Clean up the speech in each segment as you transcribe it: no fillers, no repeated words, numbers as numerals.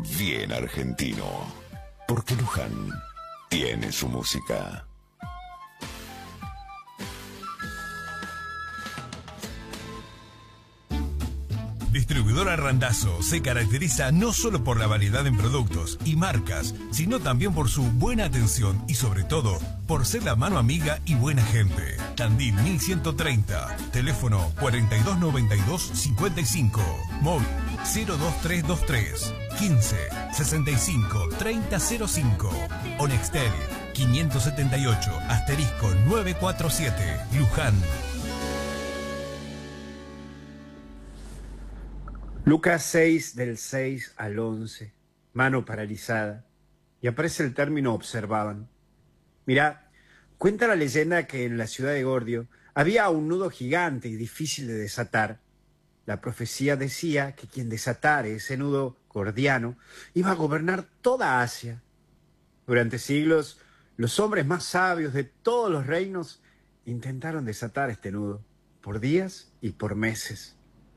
bien argentino. Porque Luján tiene su música. Distribuidora Randazzo se caracteriza no solo por la variedad en productos y marcas, sino también por su buena atención y sobre todo por ser la mano amiga y buena gente. Tandil 1130, teléfono 4292-55, móvil 02323 15 65 3005, Onextel 578 *947, Luján. Lucas 6 del 6 al 11, mano paralizada, y aparece el término observaban. Mirá, cuenta la leyenda que en la ciudad de Gordio había un nudo gigante y difícil de desatar. La profecía decía que quien desatare ese nudo gordiano iba a gobernar toda Asia. Durante siglos, los hombres más sabios de todos los reinos intentaron desatar este nudo, por días y por meses.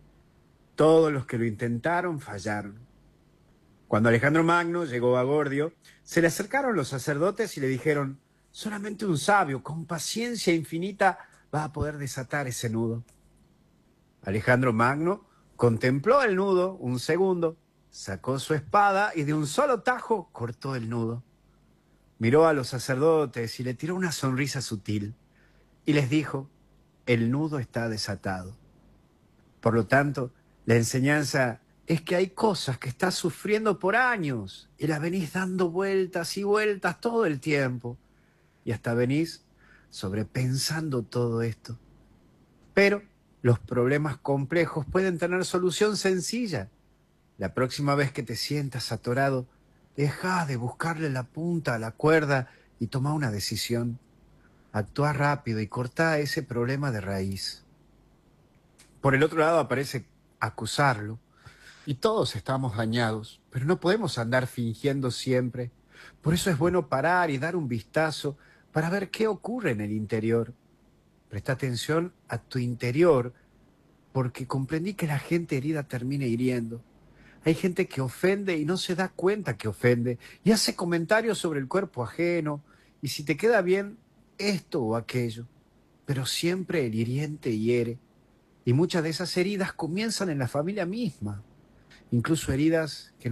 Todos los que lo intentaron fallaron. Cuando Alejandro Magno llegó a Gordio, se le acercaron los sacerdotes y le dijeron: solamente un sabio con paciencia infinita va a poder desatar ese nudo. Alejandro Magno contempló el nudo un segundo, sacó su espada y de un solo tajo cortó el nudo. Miró a los sacerdotes y le tiró una sonrisa sutil y les dijo: el nudo está desatado. Por lo tanto, la enseñanza es que hay cosas que estás sufriendo por años y las venís dando vueltas y vueltas todo el tiempo y hasta venís sobrepensando todo esto. Pero los problemas complejos pueden tener solución sencilla. La próxima vez que te sientas atorado, deja de buscarle la punta a la cuerda y toma una decisión. Actúa rápido y corta ese problema de raíz. Por el otro lado aparece acusarlo. Y todos estamos dañados, pero no podemos andar fingiendo siempre. Por eso es bueno parar y dar un vistazo para ver qué ocurre en el interior. Presta atención a tu interior, porque comprendí que la gente herida termina hiriendo. Hay gente que ofende y no se da cuenta que ofende, y hace comentarios sobre el cuerpo ajeno, y si te queda bien esto o aquello. Pero siempre el hiriente hiere. Y muchas de esas heridas comienzan en la familia misma, incluso heridas que